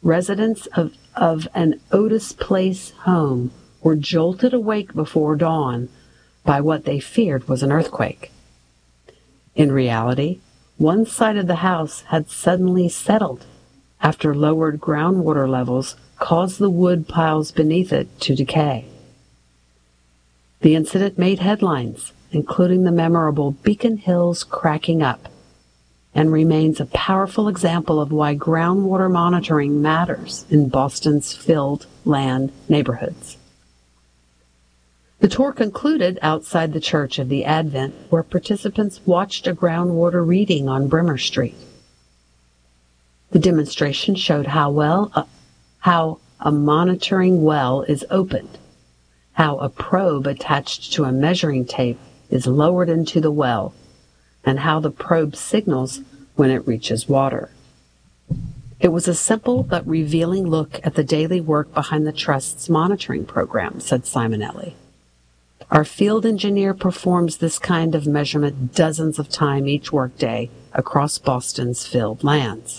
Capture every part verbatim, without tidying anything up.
residents of, of an Otis Place home were jolted awake before dawn by what they feared was an earthquake. In reality, one side of the house had suddenly settled after lowered groundwater levels caused the wood piles beneath it to decay. The incident made headlines, including the memorable Beacon Hills cracking up, and remains a powerful example of why groundwater monitoring matters in Boston's filled land neighborhoods. The tour concluded outside the Church of the Advent, where participants watched a groundwater reading on Bremer Street. The demonstration showed how well uh, how a monitoring well is opened, how a probe attached to a measuring tape is lowered into the well, and how the probe signals when it reaches water. It was a simple but revealing look at the daily work behind the Trust's monitoring program, said Simonelli. Our field engineer performs this kind of measurement dozens of times each workday across Boston's filled lands.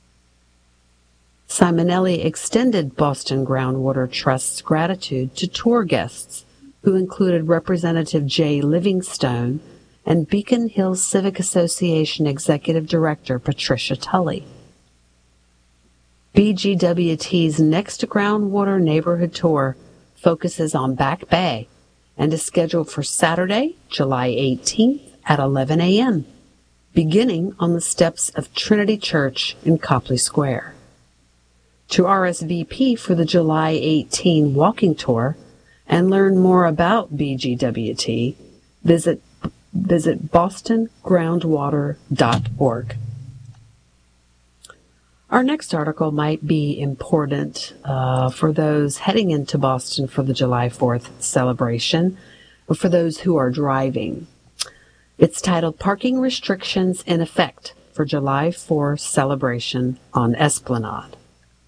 Simonelli extended Boston Groundwater Trust's gratitude to tour guests, who included Representative Jay Livingstone and Beacon Hills Civic Association Executive Director Patricia Tully. B G W T's next groundwater neighborhood tour focuses on Back Bay and is scheduled for Saturday, July eighteenth at eleven a.m., beginning on the steps of Trinity Church in Copley Square. To R S V P for the July eighteenth walking tour and learn more about B G W T, visit visit boston groundwater dot org. Our next article might be important uh, for those heading into Boston for the July fourth celebration, or for those who are driving. It's titled Parking Restrictions in Effect for July fourth Celebration on Esplanade.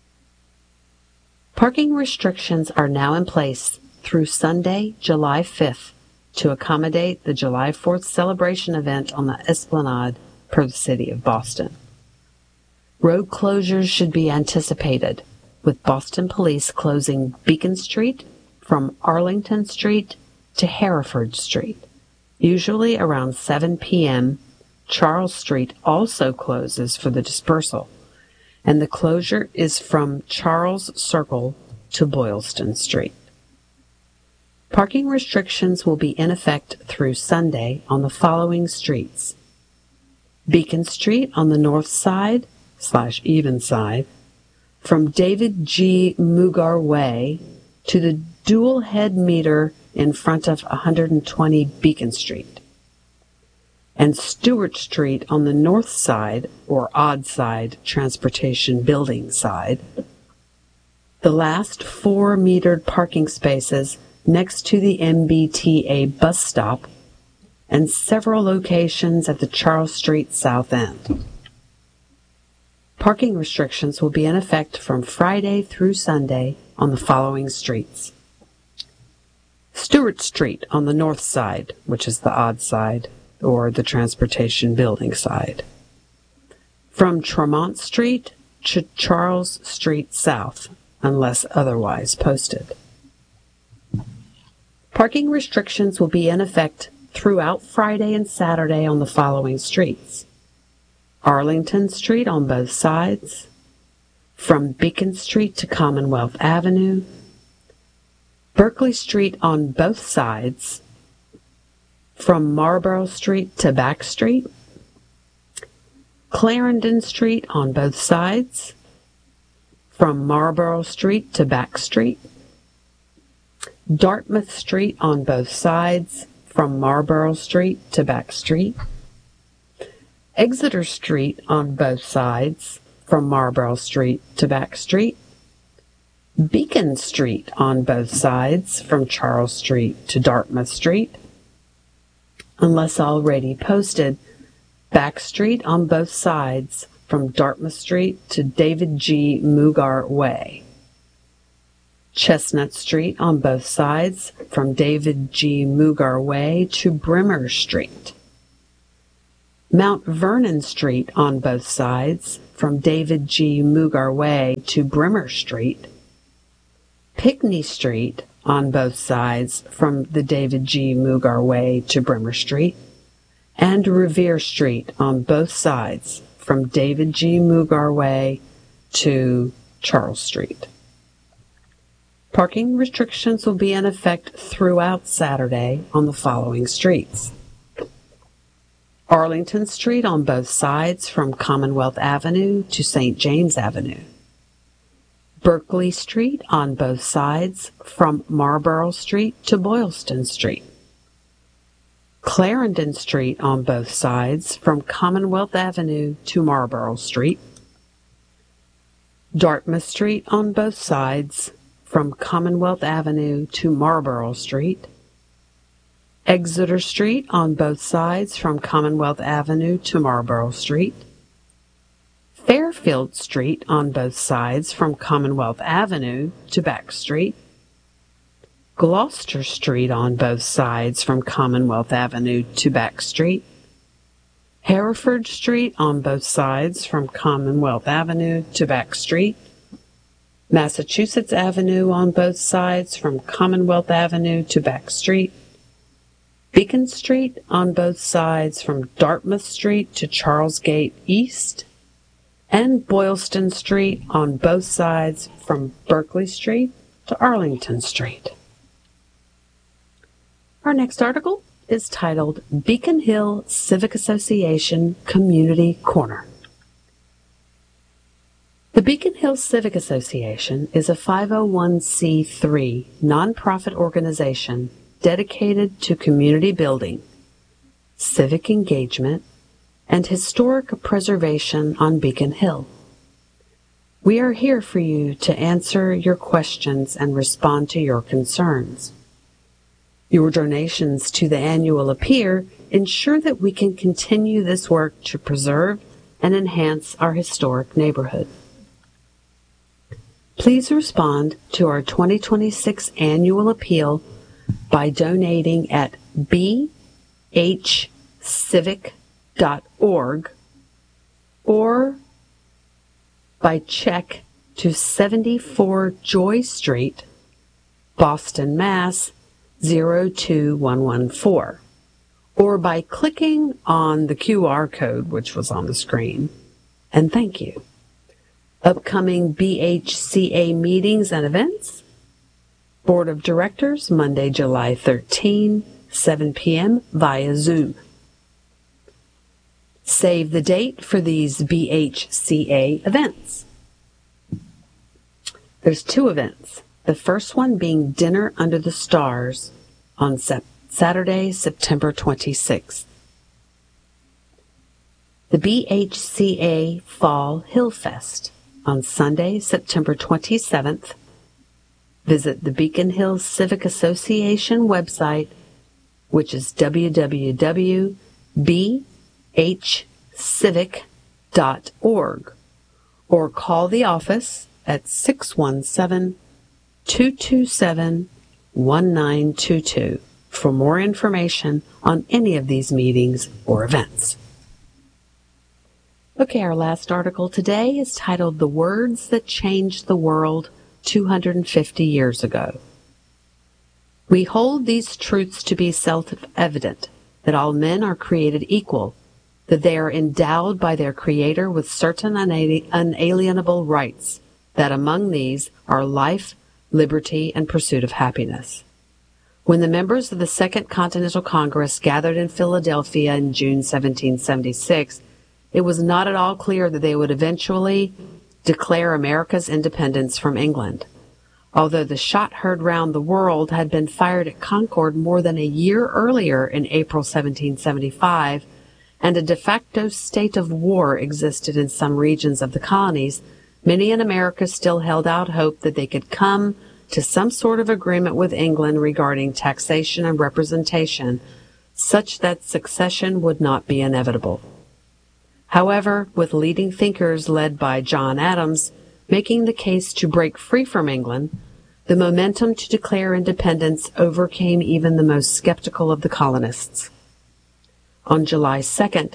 Parking restrictions are now in place through Sunday, July fifth, to accommodate the July fourth celebration event on the Esplanade per the City of Boston. Road closures should be anticipated, with Boston Police closing Beacon Street from Arlington Street to Hereford Street. Usually around seven p.m., Charles Street also closes for the dispersal, and the closure is from Charles Circle to Boylston Street. Parking restrictions will be in effect through Sunday on the following streets: Beacon Street on the north side slash even side, from David G. Mugar Way to the dual head meter in front of one hundred twenty Beacon Street, and Stewart Street on the north side, or odd side, transportation building side. The last four metered parking spaces next to the M B T A bus stop, and several locations at the Charles Street South End. Parking restrictions will be in effect from Friday through Sunday on the following streets: Stewart Street on the north side, which is the odd side, or the transportation building side. From Tremont Street to Charles Street South, unless otherwise posted. Parking restrictions will be in effect throughout Friday and Saturday on the following streets: Arlington Street on both sides, from Beacon Street to Commonwealth Avenue, Berkeley Street on both sides, from Marlborough Street to Back Street, Clarendon Street on both sides, from Marlborough Street to Back Street, Dartmouth Street on both sides, from Marlborough Street to Back Street, Exeter Street on both sides, from Marlborough Street to Back Street, Beacon Street on both sides, from Charles Street to Dartmouth Street, unless already posted, Back Street on both sides, from Dartmouth Street to David G. Mugar Way, Chestnut Street on both sides, from David G. Mugar Way to Bremer Street, Mount Vernon Street on both sides, from David G. Mugar Way to Brimmer Street. Pinckney Street on both sides, from the David G. Mugar Way to Brimmer Street. And Revere Street on both sides, from David G. Mugar Way to Charles Street. Parking restrictions will be in effect throughout Saturday on the following streets. Arlington Street on both sides, from Commonwealth Avenue to Saint James Avenue. Berkeley Street on both sides, from Marlborough Street to Boylston Street. Clarendon Street on both sides, from Commonwealth Avenue to Marlborough Street. Dartmouth Street on both sides, from Commonwealth Avenue to Marlborough Street. Exeter Street on both sides, from Commonwealth Avenue to Marlborough Street. Fairfield Street on both sides, from Commonwealth Avenue to Back Street. Gloucester Street on both sides, from Commonwealth Avenue to Back Street. Hereford Street on both sides, from Commonwealth Avenue to Back Street. Massachusetts Avenue on both sides, from Commonwealth Avenue to Back Street. Beacon Street on both sides, from Dartmouth Street to Charles Gate East. And Boylston Street on both sides, from Berkeley Street to Arlington Street. Our next article is titled Beacon Hill Civic Association Community Corner. The Beacon Hill Civic Association is a five oh one c three nonprofit organization dedicated to community building, civic engagement, and historic preservation on Beacon Hill. We are here for you to answer your questions and respond to your concerns. Your donations to the annual Appear ensure that we can continue this work to preserve and enhance our historic neighborhood. Please respond to our twenty twenty-six annual appeal by donating at b h civic dot org or by check to seventy-four Joy Street, Boston, Mass. zero two one one four, or by clicking on the Q R code which was on the screen. And thank you. Upcoming B H C A meetings and events. Board of Directors, Monday, July thirteenth, seven p m via Zoom. Save the date for these B H C A events. There's two events. The first one being Dinner Under the Stars on Sep- Saturday, September twenty-sixth. The B H C A Fall Hill Fest on Sunday, September twenty-seventh. Visit the Beacon Hill Civic Association website, which is w w w dot b h civic dot org, or call the office at six one seven, two two seven, one nine two two for more information on any of these meetings or events. Okay, our last article today is titled The Words That Changed the World two hundred fifty Years Ago. We hold these truths to be self-evident, that all men are created equal, that they are endowed by their Creator with certain unalienable rights, that among these are life, liberty, and pursuit of happiness. When the members of the Second Continental Congress gathered in Philadelphia in June seventeen seventy-six, it was not at all clear that they would eventually declare America's independence from England. Although the shot heard round the world had been fired at Concord more than a year earlier in April seventeen seventy-five, and a de facto state of war existed in some regions of the colonies, many in America still held out hope that they could come to some sort of agreement with England regarding taxation and representation, such that succession would not be inevitable. However, with leading thinkers led by John Adams making the case to break free from England, the momentum to declare independence overcame even the most skeptical of the colonists. On July second,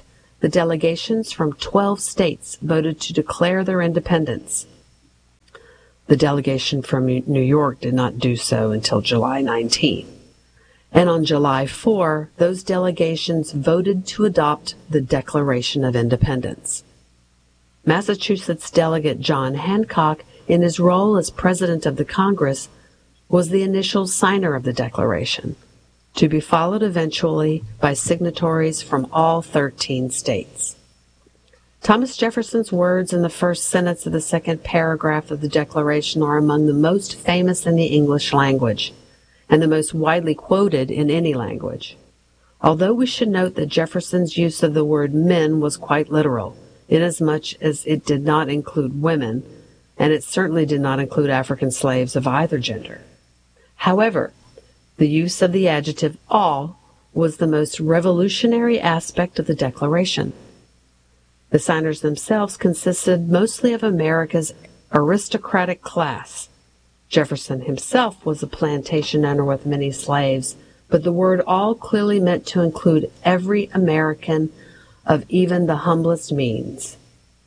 the delegations from twelve states voted to declare their independence. The delegation from New York did not do so until July nineteenth. And on July fourth, those delegations voted to adopt the Declaration of Independence. Massachusetts delegate John Hancock, in his role as President of the Congress, was the initial signer of the Declaration, to be followed eventually by signatories from all thirteen states. Thomas Jefferson's words in the first sentence of the second paragraph of the Declaration are among the most famous in the English language, and the most widely quoted in any language. Although we should note that Jefferson's use of the word men was quite literal, inasmuch as it did not include women, and it certainly did not include African slaves of either gender. However, the use of the adjective all was the most revolutionary aspect of the Declaration. The signers themselves consisted mostly of America's aristocratic class. Jefferson himself was a plantation owner with many slaves, but the word all clearly meant to include every American of even the humblest means.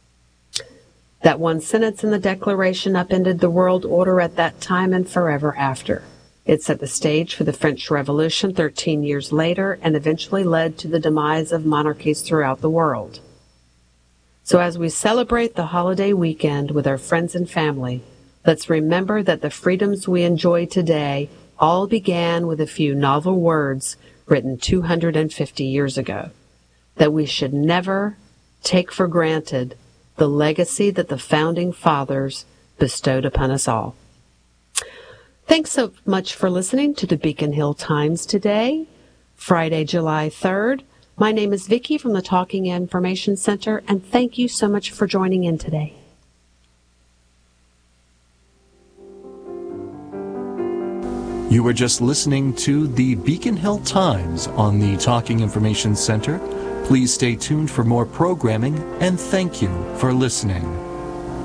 That one sentence in the Declaration upended the world order at that time and forever after. It set the stage for the French Revolution thirteen years later and eventually led to the demise of monarchies throughout the world. So as we celebrate the holiday weekend with our friends and family, let's remember that the freedoms we enjoy today all began with a few novel words written two hundred fifty years ago, that we should never take for granted the legacy that the Founding Fathers bestowed upon us all. Thanks so much for listening to the Beacon Hill Times today, Friday, July third. My name is Vicki from the Talking Information Center, and thank you so much for joining in today. You were just listening to the Beacon Hill Times on the Talking Information Center. Please stay tuned for more programming, and thank you for listening.